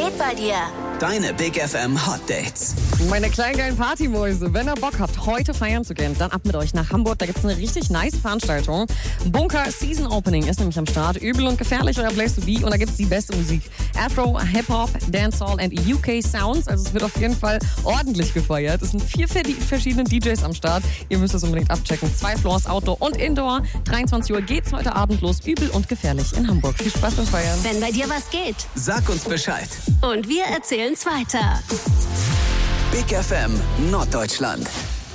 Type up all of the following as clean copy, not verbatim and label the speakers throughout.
Speaker 1: geht bei dir?
Speaker 2: Deine Big FM Hot Dates.
Speaker 3: Meine kleinen geilen Partymäuse, wenn ihr Bock habt, heute feiern zu gehen, dann ab mit euch nach Hamburg. Da gibt es eine richtig nice Veranstaltung. Bunker Season Opening ist nämlich am Start. Übel und gefährlich, euer Place to be. Und da gibt es die beste Musik. Afro, Hip-Hop, Dancehall und UK Sounds. Also es wird auf jeden Fall ordentlich gefeiert. Es sind 4 verschiedene DJs am Start. Ihr müsst es unbedingt abchecken. 2 Floors, Outdoor und Indoor. 23 Uhr geht's heute Abend los. Übel und gefährlich in Hamburg. Viel Spaß beim Feiern.
Speaker 1: Wenn bei dir was geht.
Speaker 2: Sag uns Bescheid.
Speaker 1: Und wir erzählen's weiter.
Speaker 2: Big FM Norddeutschland.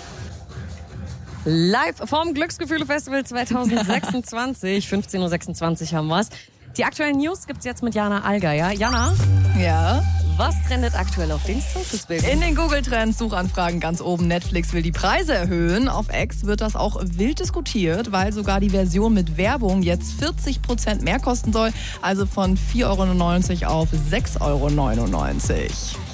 Speaker 3: Live vom Glücksgefühle-Festival 2026. 15.26 Uhr haben wir's. Die aktuellen News gibt's jetzt mit Jana Allgeier. Jana?
Speaker 4: Ja?
Speaker 3: Was trendet aktuell auf den Socials?
Speaker 4: In den Google-Trends Suchanfragen ganz oben. Netflix will die Preise erhöhen. Auf X wird das auch wild diskutiert, weil sogar die Version mit Werbung jetzt 40% mehr kosten soll. Also von 4,99 € auf 6,99 €.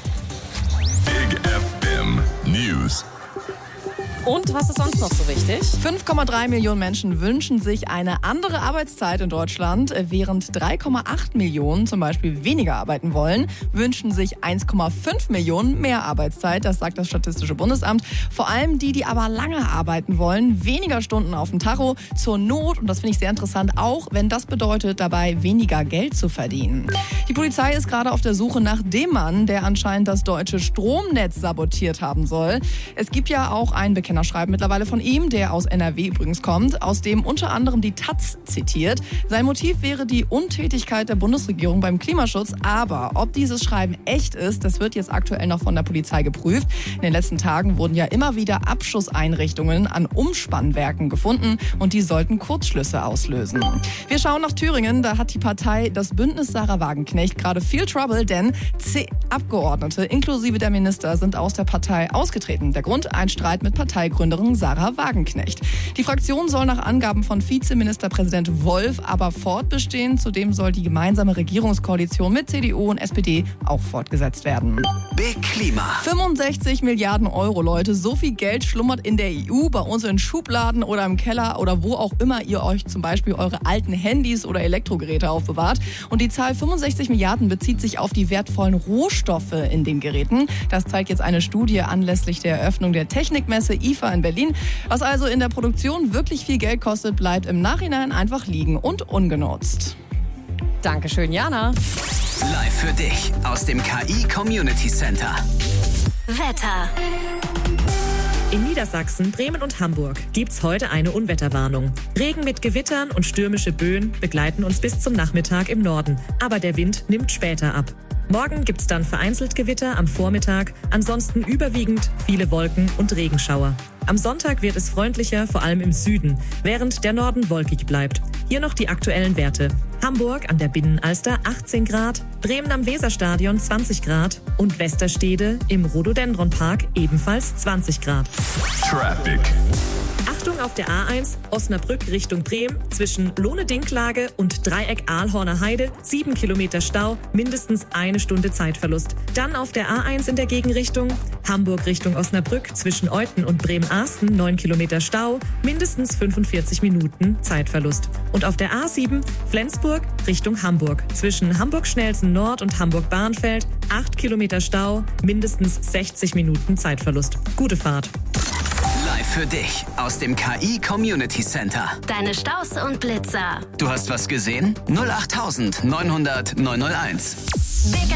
Speaker 5: Big FM News.
Speaker 3: Und was ist sonst noch so wichtig?
Speaker 4: 5,3 Millionen Menschen wünschen sich eine andere Arbeitszeit in Deutschland, während 3,8 Millionen zum Beispiel weniger arbeiten wollen, wünschen sich 1,5 Millionen mehr Arbeitszeit, das sagt das Statistische Bundesamt. Vor allem die aber lange arbeiten wollen, weniger Stunden auf dem Tacho, zur Not, und das finde ich sehr interessant, auch wenn das bedeutet, dabei weniger Geld zu verdienen. Die Polizei ist gerade auf der Suche nach dem Mann, der anscheinend das deutsche Stromnetz sabotiert haben soll. Es gibt ja auch ein Bekennerschreiben mittlerweile von ihm, der aus NRW übrigens kommt, aus dem unter anderem die Taz zitiert. Sein Motiv wäre die Untätigkeit der Bundesregierung beim Klimaschutz. Aber ob dieses Schreiben echt ist, das wird jetzt aktuell noch von der Polizei geprüft. In den letzten Tagen wurden ja immer wieder Abschusseinrichtungen an Umspannwerken gefunden und die sollten Kurzschlüsse auslösen. Wir schauen nach Thüringen. Da hat die Partei das Bündnis Sarah Wagenknecht gerade viel Trouble, denn 10 Abgeordnete inklusive der Minister sind aus der Partei ausgetreten. Der Grund? Ein Streit mit Parteigründerin Sarah Wagenknecht. Die Fraktion soll nach Angaben von Vizeministerpräsident Wolf aber fortbestehen. Zudem soll die gemeinsame Regierungskoalition mit CDU und SPD auch fortgesetzt werden.
Speaker 2: Big Klima.
Speaker 4: 65 Milliarden Euro, Leute. So viel Geld schlummert in der EU, bei uns in Schubladen oder im Keller oder wo auch immer ihr euch zum Beispiel eure alten Handys oder Elektrogeräte aufbewahrt. Und die Zahl 65 Milliarden bezieht sich auf die wertvollen Rohstoffe in den Geräten. Das zeigt jetzt eine Studie anlässlich der Eröffnung der Technikmesse IFA in Berlin. Was also in der Produktion wirklich viel Geld kostet, bleibt im Nachhinein einfach liegen und ungenutzt.
Speaker 3: Dankeschön, Jana.
Speaker 2: Live für dich aus dem KI Community Center.
Speaker 1: Wetter.
Speaker 6: In Niedersachsen, Bremen und Hamburg gibt's heute eine Unwetterwarnung. Regen mit Gewittern und stürmische Böen begleiten uns bis zum Nachmittag im Norden. Aber der Wind nimmt später ab. Morgen gibt's dann vereinzelt Gewitter am Vormittag, ansonsten überwiegend viele Wolken und Regenschauer. Am Sonntag wird es freundlicher, vor allem im Süden, während der Norden wolkig bleibt. Hier noch die aktuellen Werte. Hamburg an der Binnenalster 18 Grad, Bremen am Weserstadion 20 Grad und Westerstede im Rhododendronpark ebenfalls 20 Grad.
Speaker 5: Traffic.
Speaker 6: Achtung auf der A1 Osnabrück Richtung Bremen zwischen Lohne-Dinklage und Dreieck Aalhorner Heide 7 Kilometer Stau, mindestens 1 Stunde Zeitverlust. Dann auf der A1 in der Gegenrichtung Hamburg Richtung Osnabrück zwischen Euthen und Bremen-Arsten 9 Kilometer Stau, mindestens 45 Minuten Zeitverlust. Und auf der A7 Flensburg Richtung Hamburg zwischen Hamburg-Schnelsen Nord und Hamburg-Bahnfeld 8 Kilometer Stau, mindestens 60 Minuten Zeitverlust. Gute Fahrt.
Speaker 2: Live für dich aus dem KI Community Center.
Speaker 1: Deine Staus und Blitzer.
Speaker 2: Du hast was gesehen? 08900 901.
Speaker 1: Big